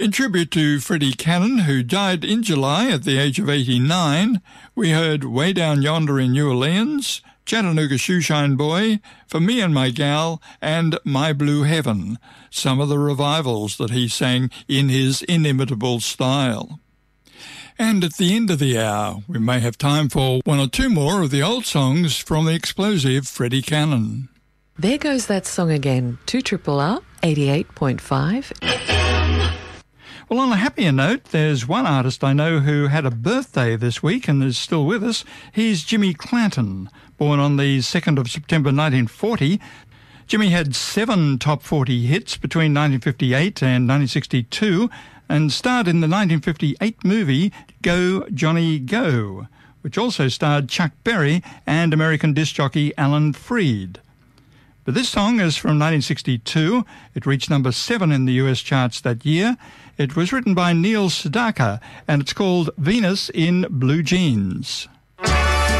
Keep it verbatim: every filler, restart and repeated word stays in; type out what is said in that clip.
In tribute to Freddie Cannon, who died in July at the age of eighty-nine, we heard Way Down Yonder in New Orleans, Chattanooga Shoeshine Boy, For Me and My Gal, and My Blue Heaven, some of the revivals that he sang in his inimitable style. And at the end of the hour, we may have time for one or two more of the old songs from the explosive Freddie Cannon. There goes that song again, two R R R, eighty-eight point five. Well, on a happier note, there's one artist I know who had a birthday this week and is still with us. He's Jimmy Clanton, born on the second of September nineteen forty. Jimmy had seven top forty hits between nineteen fifty-eight and nineteen sixty-two and starred in the nineteen fifty-eight movie Go, Johnny, Go, which also starred Chuck Berry and American disc jockey Alan Freed. But this song is from nineteen sixty-two. It reached number seven in the U S charts that year. It was written by Neil Sedaka, and it's called Venus in Blue Jeans.